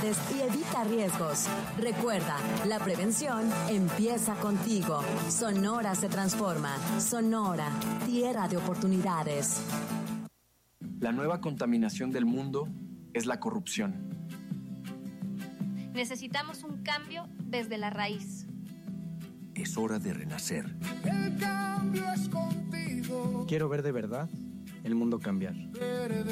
oportunidades y evita riesgos. Recuerda, la prevención empieza contigo. Sonora se transforma. Sonora, tierra de oportunidades. La nueva contaminación del mundo es la corrupción. Necesitamos un cambio desde la raíz. Es hora de renacer. El cambio es contigo. Quiero ver de verdad el mundo cambiar.